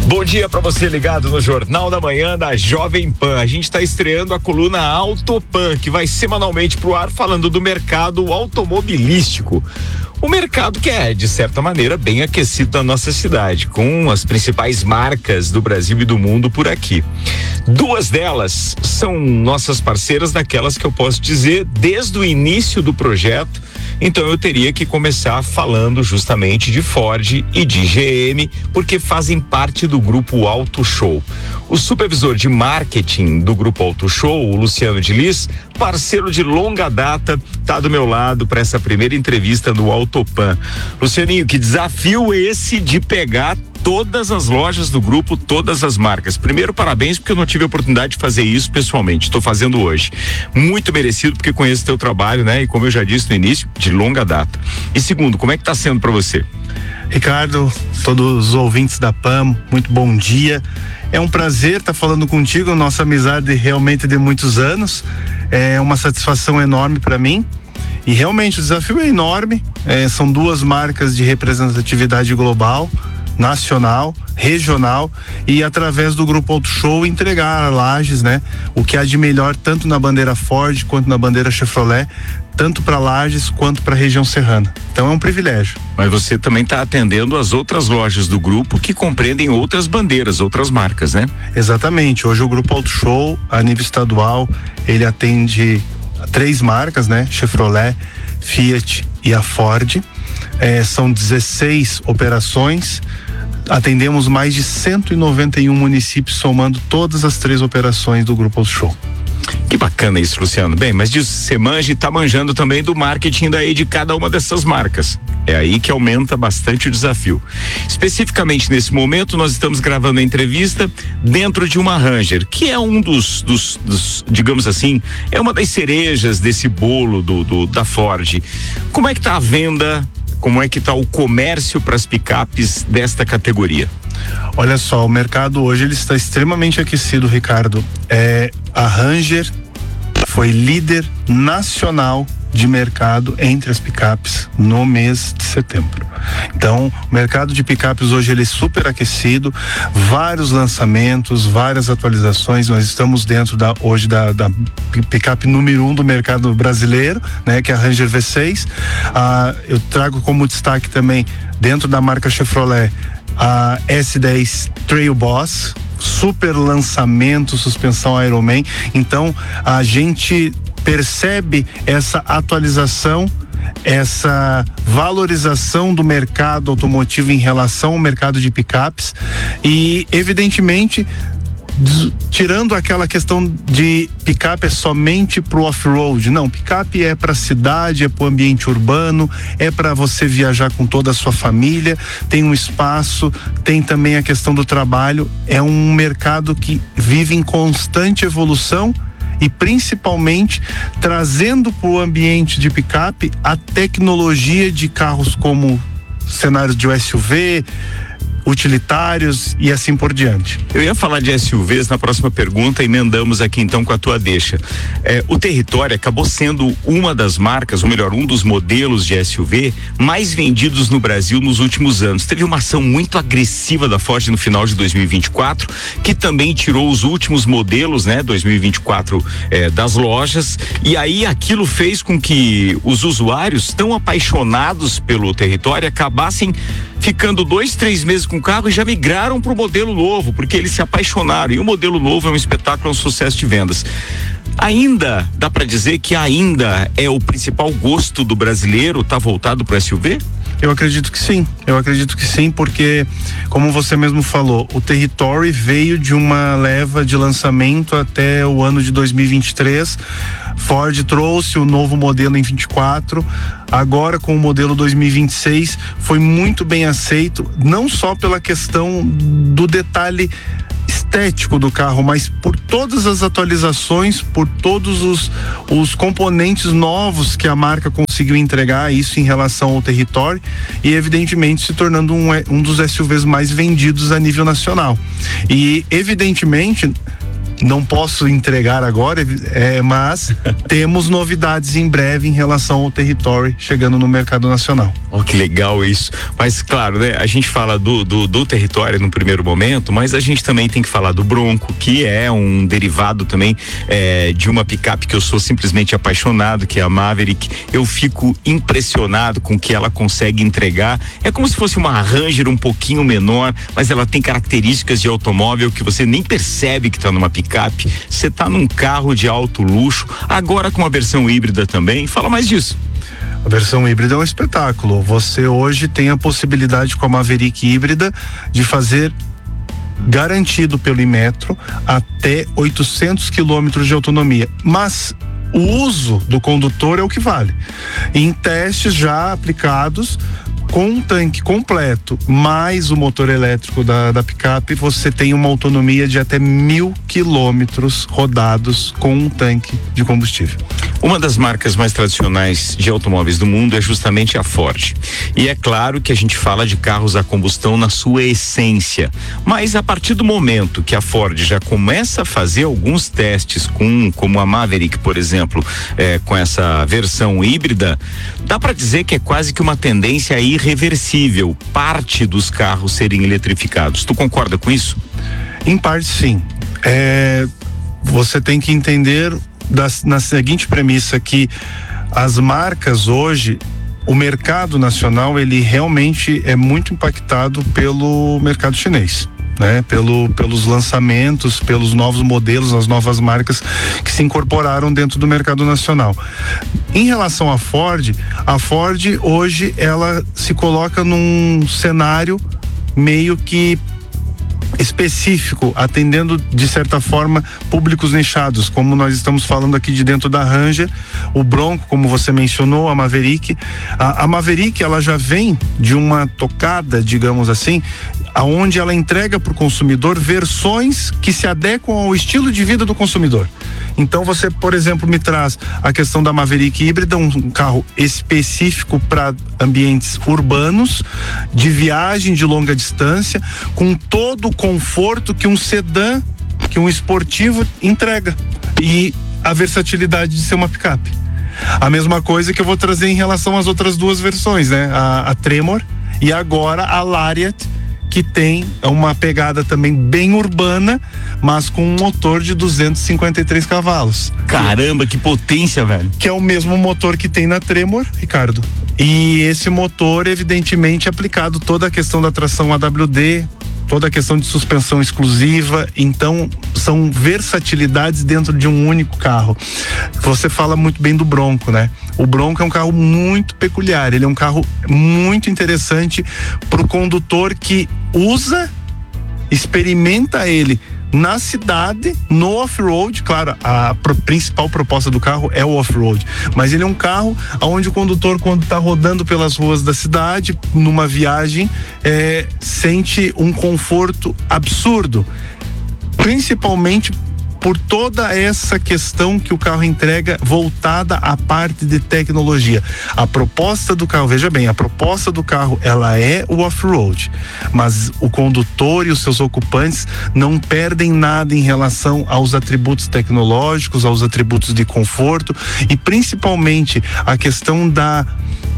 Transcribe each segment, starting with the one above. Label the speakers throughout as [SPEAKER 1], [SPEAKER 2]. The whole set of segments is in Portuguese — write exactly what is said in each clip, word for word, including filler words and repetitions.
[SPEAKER 1] Bom dia para você ligado no Jornal da Manhã da Jovem Pan. A gente está estreando a coluna Autopan, que vai semanalmente pro ar falando do mercado automobilístico. O mercado que é, de certa maneira, bem aquecido na nossa cidade, com as principais marcas do Brasil e do mundo por aqui. Duas delas são nossas parceiras, daquelas que eu posso dizer desde o início do projeto. Então eu teria que começar falando justamente de Ford e de G M, porque fazem parte do Grupo Auto Show. O supervisor de marketing do Grupo Auto Show, o Luciano de Lis, parceiro de longa data, tá do meu lado para essa primeira entrevista no Autopan. Lucianinho, que desafio esse de pegar todas as lojas do grupo, todas as marcas. Primeiro, parabéns, porque eu não tive a oportunidade de fazer isso pessoalmente, estou fazendo hoje. Muito merecido, porque conheço o teu trabalho, né? E como eu já disse no início, de longa data. E segundo, como é que tá sendo para você?
[SPEAKER 2] Ricardo, todos os ouvintes da Pan, muito bom dia. É um prazer estar falando contigo, nossa amizade realmente de muitos anos. É uma satisfação enorme para mim. E realmente o desafio é enorme. É, são duas marcas de representatividade global, nacional, regional, e através do Grupo Auto Show entregar a Lages, né, o que há de melhor tanto na bandeira Ford quanto na bandeira Chevrolet, tanto para Lages quanto para a região serrana. Então é um privilégio.
[SPEAKER 1] Mas você também está atendendo as outras lojas do grupo que compreendem outras bandeiras, outras marcas, né?
[SPEAKER 2] Exatamente. Hoje o Grupo Auto Show, a nível estadual, ele atende três marcas, né? Chevrolet, Fiat e a Ford. É, são dezesseis operações. Atendemos mais de cento e noventa e um municípios, somando todas as três operações do Grupo Auto Show.
[SPEAKER 1] Que bacana isso, Luciano. Bem, mas diz, você manja e tá manjando também do marketing daí de cada uma dessas marcas. É aí que aumenta bastante o desafio. Especificamente nesse momento, nós estamos gravando a entrevista dentro de uma Ranger, que é um dos, dos, dos digamos assim, é uma das cerejas desse bolo do, do da Ford. Como é que tá a venda? Como é que está o comércio para as picapes desta categoria?
[SPEAKER 2] Olha só, o mercado hoje ele está extremamente aquecido, Ricardo. É, a Ranger foi líder nacional de mercado entre as picapes no mês de setembro. Então, o mercado de picapes hoje ele é super aquecido, vários lançamentos, várias atualizações. Nós estamos dentro da hoje da, da picape número um do mercado brasileiro, né, que é a Ranger V seis. Ah, eu trago como destaque também dentro da marca Chevrolet a S dez Trail Boss, super lançamento, suspensão Ironman. Então a gente percebe essa atualização, essa valorização do mercado automotivo em relação ao mercado de picapes e, evidentemente, tirando aquela questão de picape é somente pro off-road. Não, picape é para cidade, é para o ambiente urbano, é para você viajar com toda a sua família, tem um espaço, tem também a questão do trabalho. É um mercado que vive em constante evolução e principalmente trazendo para o ambiente de picape a tecnologia de carros como cenários de S U V, utilitários e assim por diante.
[SPEAKER 1] Eu ia falar de S U Vs na próxima pergunta, emendamos aqui então com a tua deixa. É, o Territory acabou sendo uma das marcas, ou melhor, um dos modelos de S U V mais vendidos no Brasil nos últimos anos. Teve uma ação muito agressiva da Ford no final de dois mil e vinte e quatro, que também tirou os últimos modelos, né, dois mil e vinte e quatro, é, das lojas, e aí aquilo fez com que os usuários tão apaixonados pelo Territory acabassem ficando dois, três meses com o carro e já migraram para o modelo novo, porque eles se apaixonaram. E o modelo novo é um espetáculo, é um sucesso de vendas. Ainda dá para dizer que ainda é o principal gosto do brasileiro, tá voltado para o S U V?
[SPEAKER 2] Eu acredito que sim, eu acredito que sim, porque, como você mesmo falou, o Territory veio de uma leva de lançamento até o ano de dois mil e vinte e três. Ford trouxe o novo modelo em vinte e quatro, agora com o modelo dois mil e vinte e seis foi muito bem aceito, não só pela questão do detalhe estético do carro, mas por todas as atualizações, por todos os, os componentes novos que a marca conseguiu entregar, isso em relação ao Territory, e evidentemente se tornando um, um dos S U Vs mais vendidos a nível nacional. E evidentemente não posso entregar agora, é, mas temos novidades em breve em relação ao Territory chegando no mercado nacional.
[SPEAKER 1] Oh, que legal isso. Mas claro, né? A gente fala do, do, do Territory no primeiro momento, mas a gente também tem que falar do Bronco, que é um derivado também é, de uma picape que eu sou simplesmente apaixonado, que é a Maverick. Eu fico impressionado com o que ela consegue entregar. É como se fosse uma Ranger um pouquinho menor, mas ela tem características de automóvel que você nem percebe que está numa picape. Você está num carro de alto luxo, agora com a versão híbrida também. Fala mais disso.
[SPEAKER 2] A versão híbrida é um espetáculo. Você hoje tem a possibilidade com a Maverick híbrida de fazer, garantido pelo Inmetro, até oitocentos quilômetros de autonomia. Mas o uso do condutor é o que vale. Em testes já aplicados, com um tanque completo, mais o motor elétrico da, da picape, você tem uma autonomia de até mil quilômetros rodados com um tanque de combustível.
[SPEAKER 1] Uma das marcas mais tradicionais de automóveis do mundo é justamente a Ford. E é claro que a gente fala de carros a combustão na sua essência. Mas a partir do momento que a Ford já começa a fazer alguns testes com, como a Maverick, por exemplo, é, com essa versão híbrida, dá para dizer que é quase que uma tendência irreversível, parte dos carros serem eletrificados. Tu concorda com isso?
[SPEAKER 2] Em parte, sim. É, você tem que entender Das, na seguinte premissa, que as marcas hoje, o mercado nacional, ele realmente é muito impactado pelo mercado chinês, né? Pelo, pelos lançamentos, pelos novos modelos, as novas marcas que se incorporaram dentro do mercado nacional. Em relação à Ford, a Ford hoje ela se coloca num cenário meio que específico, atendendo de certa forma públicos nichados, como nós estamos falando aqui de dentro da Ranger, o Bronco, como você mencionou, a Maverick. A, a Maverick, ela já vem de uma tocada, digamos assim, aonde ela entrega para o consumidor versões que se adequam ao estilo de vida do consumidor. Então você, por exemplo, me traz a questão da Maverick híbrida, um, um carro específico para ambientes urbanos, de viagem de longa distância, com todo o conforto que um sedã, que um esportivo entrega, e a versatilidade de ser uma picape. A mesma coisa que eu vou trazer em relação às outras duas versões, né? A, a Tremor e agora a Lariat, que tem uma pegada também bem urbana, mas com um motor de duzentos e cinquenta e três cavalos.
[SPEAKER 1] Caramba, que potência, velho.
[SPEAKER 2] Que é o mesmo motor que tem na Tremor, Ricardo. E esse motor, evidentemente, aplicado toda a questão da tração A W D, toda a questão de suspensão exclusiva. Então são versatilidades dentro de um único carro. Você fala muito bem do Bronco, né? O Bronco é um carro muito peculiar, ele é um carro muito interessante para o condutor que usa, experimenta ele na cidade, no off-road. Claro, a pro, principal proposta do carro é o off-road, mas ele é um carro onde o condutor, quando está rodando pelas ruas da cidade, numa viagem, é, sente um conforto absurdo, principalmente por toda essa questão que o carro entrega voltada à parte de tecnologia. A proposta do carro, veja bem, a proposta do carro, ela é o off-road, mas o condutor e os seus ocupantes não perdem nada em relação aos atributos tecnológicos, aos atributos de conforto e principalmente a questão da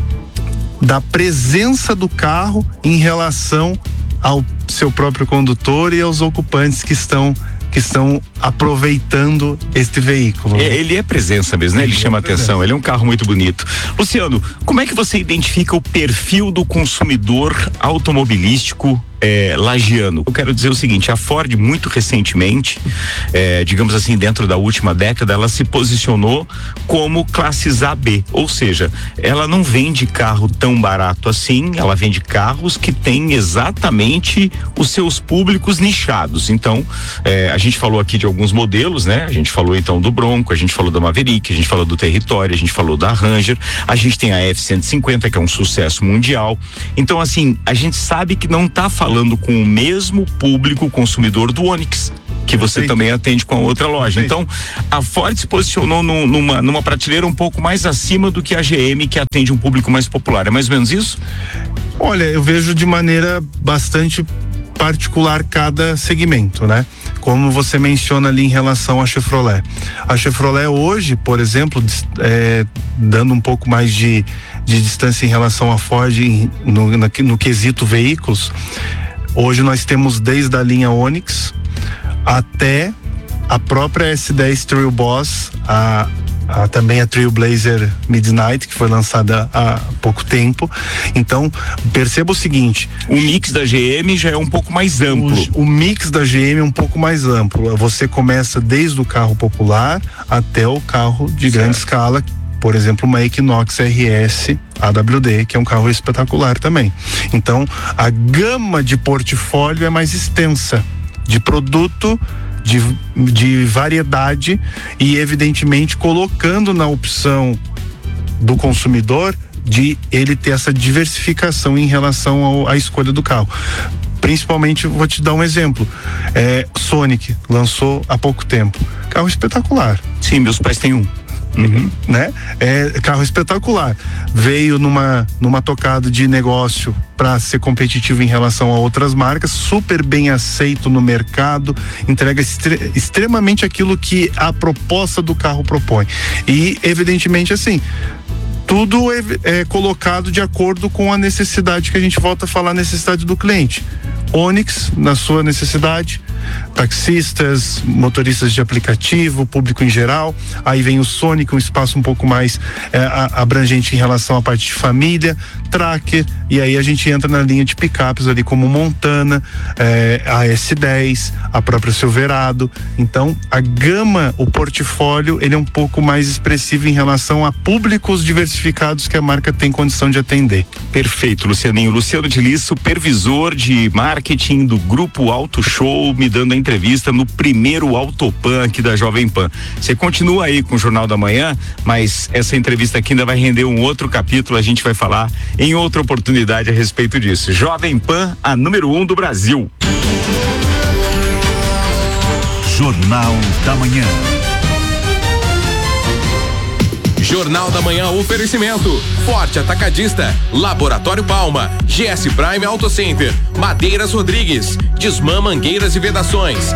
[SPEAKER 2] da presença do carro em relação ao seu próprio condutor e aos ocupantes que estão que estão aproveitando este veículo.
[SPEAKER 1] É, ele é presença mesmo, né? Ele, ele chama é atenção, ele é um carro muito bonito. Luciano, como é que você identifica o perfil do consumidor automobilístico é, lagiano? Eu quero dizer o seguinte, a Ford muito recentemente, é, digamos assim, dentro da última década, ela se posicionou como classes A B, ou seja, ela não vende carro tão barato assim, ela vende carros que têm exatamente os seus públicos nichados. Então, é, a gente falou aqui de alguns modelos, né? A gente falou então do Bronco, a gente falou da Maverick, a gente falou do Territory, a gente falou da Ranger, a gente tem a F cento e cinquenta, que é um sucesso mundial. Então, assim, a gente sabe que não tá falando com o mesmo público consumidor do Onix, que você Sim. também atende com a outra loja. Sim. Então, a Ford se posicionou no, numa, numa prateleira um pouco mais acima do que a G M, que atende um público mais popular. É mais ou menos isso?
[SPEAKER 2] Olha, eu vejo de maneira bastante particular cada segmento, né? Como você menciona ali em relação à Chevrolet. A Chevrolet hoje, por exemplo, é, dando um pouco mais de, de distância em relação à Ford em, no, no, no quesito veículos, hoje nós temos desde a linha Onix até a própria S dez Trail Boss, a Ah, também a Trailblazer Midnight, que foi lançada há pouco tempo. Então, perceba o seguinte:
[SPEAKER 1] o mix da G M já é um pouco mais amplo.
[SPEAKER 2] O, o mix da G M é um pouco mais amplo. Você começa desde o carro popular até o carro de certo. grande escala, por exemplo, uma Equinox R S A W D, que é um carro espetacular também. Então, a gama de portfólio é mais extensa de produto, De, de variedade, e evidentemente colocando na opção do consumidor de ele ter essa diversificação em relação ao, à escolha do carro. Principalmente, vou te dar um exemplo, é, Sonic lançou há pouco tempo, carro espetacular.
[SPEAKER 1] Sim, meus pais têm um.
[SPEAKER 2] Uhum. Né? É carro espetacular. Veio numa, numa tocada de negócio para ser competitivo em relação a outras marcas, super bem aceito no mercado, entrega extre- extremamente aquilo que a proposta do carro propõe. E, evidentemente, assim, tudo é, é colocado de acordo com a necessidade, que a gente volta a falar, a necessidade do cliente. Onix, na sua necessidade, taxistas, motoristas de aplicativo, público em geral. Aí vem o Sonic, um espaço um pouco mais é, a, abrangente em relação à parte de família, Tracker, e aí a gente entra na linha de picapes ali como Montana, é, a S dez, a própria Silverado. Então, a gama, o portfólio, ele é um pouco mais expressivo em relação a públicos diversificados que a marca tem condição de atender.
[SPEAKER 1] Perfeito, Lucianinho. Luciano de Lis, supervisor de marketing do Grupo Auto Show, me dando a entrevista no primeiro Autopan aqui da Jovem Pan. Você continua aí com o Jornal da Manhã, mas essa entrevista aqui ainda vai render um outro capítulo, a gente vai falar em outra oportunidade a respeito disso. Jovem Pan, a número um do Brasil.
[SPEAKER 3] Jornal da Manhã.
[SPEAKER 4] Jornal da Manhã, oferecimento Forte Atacadista, Laboratório Palma, G S Prime Auto Center, Madeiras Rodrigues, Desmã Mangueiras e Vedações,